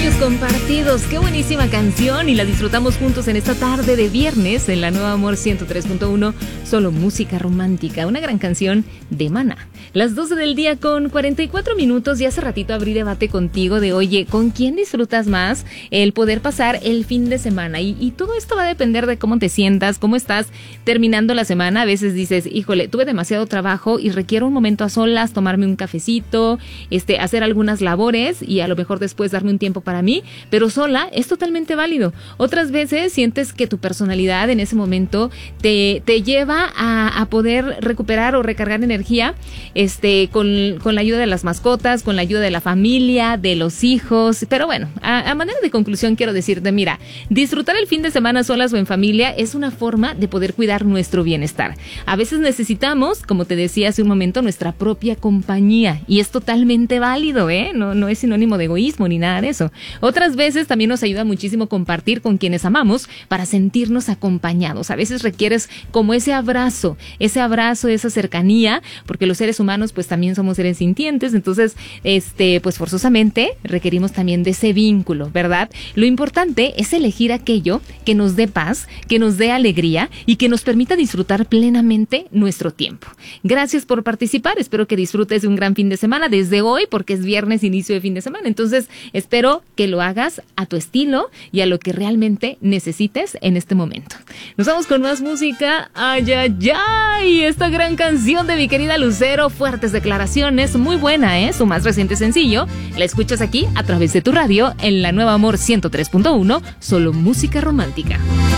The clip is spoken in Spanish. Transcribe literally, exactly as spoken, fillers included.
sueños compartidos. Qué buenísima canción y la disfrutamos juntos en esta tarde de viernes en la Nueva Amor ciento tres punto uno, solo música romántica, una gran canción de Maná. Las doce del día con cuarenta y cuatro minutos y hace ratito abrí debate contigo de, oye, ¿con quién disfrutas más el poder pasar el fin de semana? Y, y todo esto va a depender de cómo te sientas, cómo estás terminando la semana. A veces dices, híjole, tuve demasiado trabajo y requiero un momento a solas, tomarme un cafecito, este, hacer algunas labores y a lo mejor después darme un tiempo para mí, pero sola es totalmente válido. Otras veces sientes que tu personalidad en ese momento te, te lleva a, a poder recuperar o recargar energía este, con, con la ayuda de las mascotas, con la ayuda de la familia, de los hijos. Pero bueno, a, a manera de conclusión quiero decirte, mira, disfrutar el fin de semana solas o en familia es una forma de poder cuidar nuestro bienestar. A veces necesitamos, como te decía hace un momento, nuestra propia compañía y es totalmente válido, ¿eh? No, no es sinónimo de egoísmo ni nada de eso. Otras veces también nos ayuda muchísimo compartir con quienes amamos para sentirnos acompañados. A veces requieres como ese abrazo, ese abrazo, esa cercanía, porque los seres humanos pues también somos seres sintientes, entonces este pues forzosamente requerimos también de ese vínculo, ¿verdad? Lo importante es elegir aquello que nos dé paz, que nos dé alegría y que nos permita disfrutar plenamente nuestro tiempo. Gracias por participar, espero que disfrutes de un gran fin de semana desde hoy, porque es viernes, inicio de fin de semana, entonces espero que lo hagas a tu estilo y a lo que realmente necesites en este momento. Nos vamos con más música. Ay, ay, ay, esta gran canción de mi querida Lucero, fuertes declaraciones, muy buena, ¿eh? Su más reciente sencillo, la escuchas aquí a través de tu radio en la Nueva Amor ciento tres punto uno, solo música romántica.